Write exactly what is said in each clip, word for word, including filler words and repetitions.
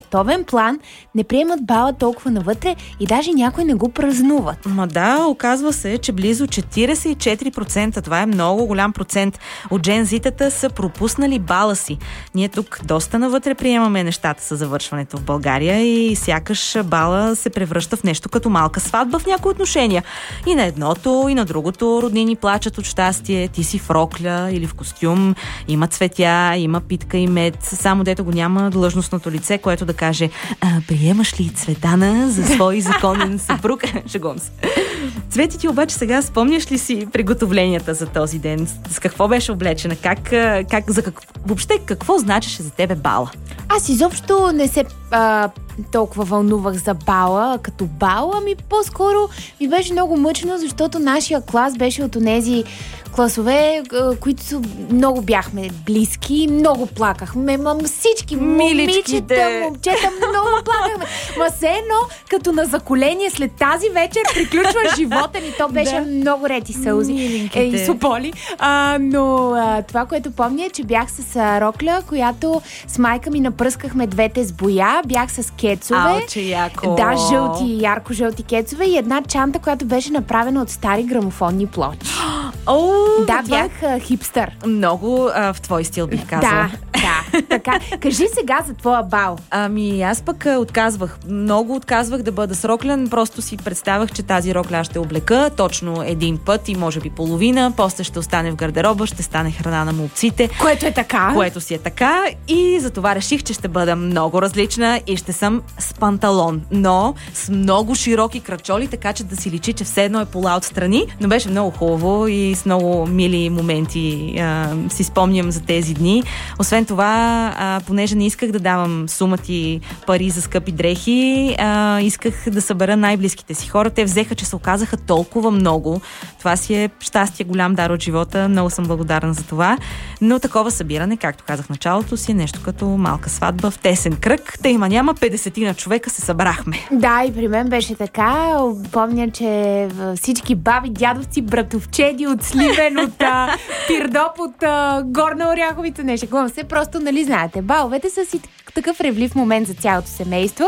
световен план не приемат бала толкова навътре и даже някои не го празнуват. Ма да, оказва се, че близо четиридесет и четири процента, това е много голям процент от джензитата, са пропуснали бала си. Ние тук доста навътре приемаме нещата с завършването в България и сякаш бала се превръща в нещо като малка сватба в някои отношения. И на едното, и на другото роднини плачат от щастие, ти си в рокля или в костюм, има цветя, има питка и мед, само дето го няма длъжностното лице, което да каже: а, приемаш ли Цветана за свой законен съпруг? Шегувам се. Цвети, ти обаче сега спомняш ли си приготовленията за този ден? С какво беше облечена? Как, как, за как, въобще какво значеше за тебе бала? Аз изобщо не се а, толкова вълнувах за бала, като бала, ами по-скоро ми беше много мъчно, защото нашия клас беше от онези класове, които много бяхме близки и много плакахме. Ма всички момичета, момчета много плакахме. Ма все едно, като на заколение след тази вечер приключва живота ни. То беше да. много рети сълзи е, и сополи. А, но а, това, което помня е, че бях с а, рокля, която с майка ми напръскахме двете с боя. Бях с кецове. Ауче, яко. Да, жълти, ярко-жълти кецове и една чанта, която беше направена от стари грамофонни плочи. О, да, това... бях а, хипстър. Много а, в твой стил бих казала. Да, да. Така. Кажи сега за твоя бал. Ами аз пък а, отказвах. Много отказвах да бъда с рокля. Просто си представях, че тази рокля ще облека точно един път и може би половина. После ще остане в гардероба, ще стане храна на молците. Което е така. Което си е така. И затова реших, че ще бъда много различна и ще съм с панталон. Но с много широки крачоли, така че да си личи, че все едно е пола отстрани. Но беше много хубаво и с много мили моменти а, си спомням за тези дни. Освен това, а, понеже не исках да давам сумати пари за скъпи дрехи, а, исках да събера най-близките си хора. Те взеха, че се оказаха толкова много. Това си е щастие, голям дар от живота. Много съм благодарна за това. Но такова събиране, както казах в началото, си е нещо като малка сватба в тесен кръг. Та има няма петдесетина човека се събрахме. Да, и при мен беше така. Помня, че всички баби, дядовци, братовчеди от Сливен, от а, Пирдоп, от а, Горна Оряховица. Не, шегувам се. Просто, нали знаете, баловете са си такъв ревлив момент за цялото семейство.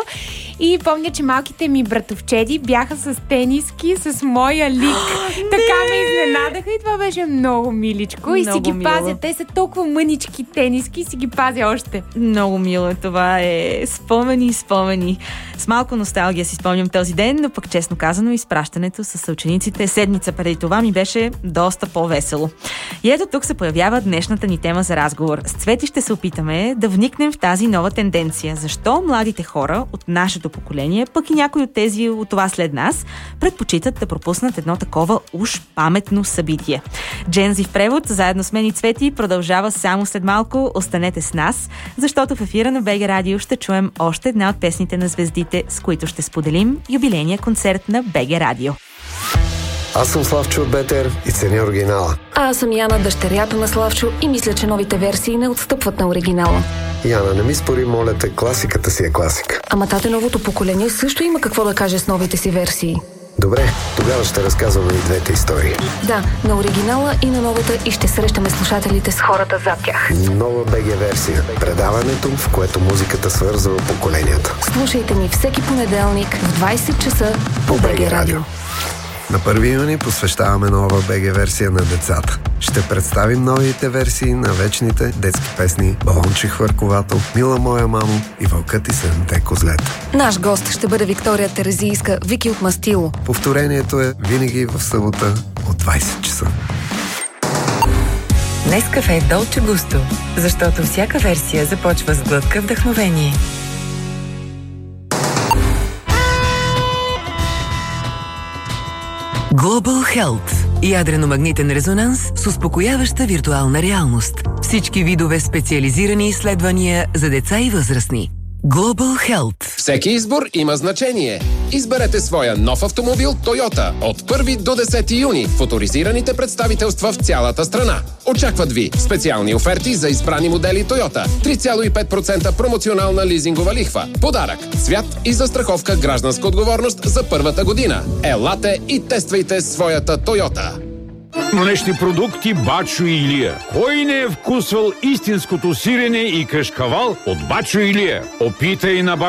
И помня, че малките ми братовчеди бяха с тениски, с моя лик. Така ме изненадаха и това беше много миличко. Много и си ги мило. Пазя. Те са толкова мънички тениски, си ги пазя още. Много мило. Това е спомени, спомени. С малко носталгия си спомням този ден, но пък честно казано изпращането с съучениците седмица преди това ми беше доста по-весело. И ето тук се появява днешната ни тема за разговор. С Цвети ще се опитаме да вникнем в тази нова тенденция. Защо младите хора от нашето поколение, пък и някои от тези от това след нас, предпочитат да пропуснат едно такова уж паметно събитие. Джензи в превод, заедно с мен и Цвети, продължава само след малко. Останете с нас, защото в ефира на БГ Радио ще чуем още една от песните на звездите, с които ще споделим юбилейния концерт на БГ Радио. Аз съм Славчо от Бетер и ценя оригинала. А аз съм Яна, дъщерята на Славчо и мисля, че новите версии не отстъпват на оригинала. Яна, не ми спори, моля те, класиката си е класика. Ама тате, новото поколение също има какво да каже с новите си версии. Добре, тогава ще разказваме и двете истории. Да, на оригинала и на новата и ще срещаме слушателите с хората зад тях. Нова БГ версия. Предаването, в което музиката свързва поколенията. Слушайте ни всеки понеделник в двайсет часа по БГ Радио. На първи юни посвещаваме нова БГ версия на децата. Ще представим новите версии на вечните детски песни Балонче хвърковато, Мила моя мамо и Вълкът и седемте козлета. Наш гост ще бъде Виктория Терезийска, Вики от Мастило. Повторението е винаги в събота от двайсет часа. Нескафе Долче Густо, защото всяка версия започва с глътка вдъхновение. Global Health. Ядрено-магнитен резонанс с успокояваща виртуална реалност. Всички видове специализирани изследвания за деца и възрастни. Global Health. Всеки избор има значение. Изберете своя нов автомобил Toyota от първи до десети юни в оторизираните представителства в цялата страна. Очакват ви специални оферти за избрани модели Toyota, три цяло и пет процента промоционална лизингова лихва, подарък, цвят и застраховка гражданска отговорност за първата година. Елате и тествайте своята Toyota. Млечни продукти Бачо и Илия. Кой не е вкусвал истинското сирене и кашкавал от Бачо и Илия? Опитай на